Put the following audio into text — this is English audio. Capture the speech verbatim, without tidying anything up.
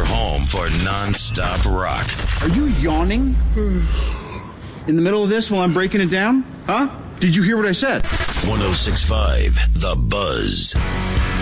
home for non-stop rock. Are you yawning? In the middle of this while I'm breaking it down? Huh? Did you hear what I said? one oh six point five The Buzz.